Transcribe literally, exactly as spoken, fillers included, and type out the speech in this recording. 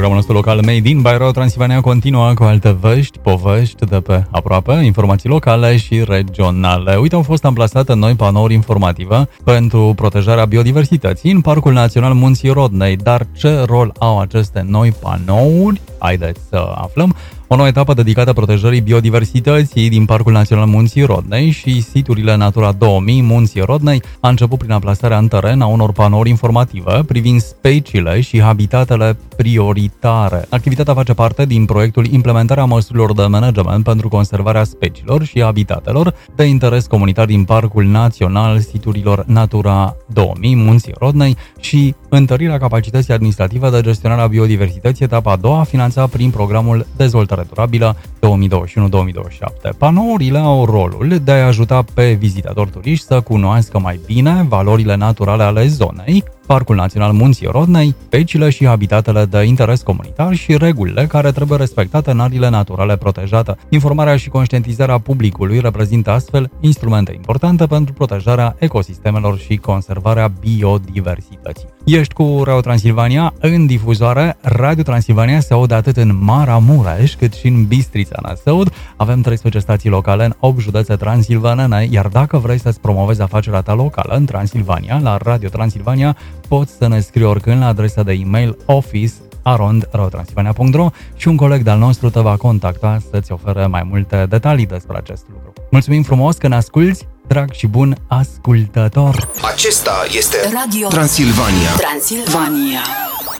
programul nostru local Made in by Radio Transilvania continuă cu alte vești, povești de pe aproape, informații locale și regionale. Uite, au fost amplasate noi panouri informative pentru protejarea biodiversității în Parcul Național Munții Rodnei. Dar ce rol au aceste noi panouri? Haideți să aflăm. O nouă etapă dedicată protejării biodiversității din Parcul Național Munții Rodnei și siturile Natura două mii Munții Rodnei a început prin amplasarea în teren a unor panouri informative privind speciile și habitatele prioritare. Activitatea face parte din proiectul Implementarea măsurilor de management pentru conservarea speciilor și habitatelor de interes comunitar din Parcul Național, siturilor Natura două mii Munții Rodnei și întărirea capacității administrative de gestionare a biodiversității, etapa a doua, finanțată prin programul Dezvoltare durabilă două mii douăzeci și unu două mii douăzeci și șapte. Panourile au rolul de a ajuta pe vizitatori turiști să cunoască mai bine valorile naturale ale zonei, Parcul Național Munții Rodnei, speciile și habitatele de interes comunitar și regulile care trebuie respectate în arile naturale protejate. Informarea și conștientizarea publicului reprezintă astfel instrumente importante pentru protejarea ecosistemelor și conservarea biodiversității. Ești cu Radio Transilvania în difuzoare. Radio Transilvania se aude atât în Maramureș cât și în Bistrița Năsăud. Avem treisprezece stații locale în opt județe transilvanene, iar dacă vrei să-ți promovezi afacerea ta locală în Transilvania, la Radio Transilvania, poți să ne scrii oricând la adresa de e-mail office arond radio transilvania punct ro și un coleg de-al nostru te va contacta să-ți ofere mai multe detalii despre acest lucru. Mulțumim frumos că ne asculți, drag și bun ascultător! Acesta este Radio Transilvania. Transilvania.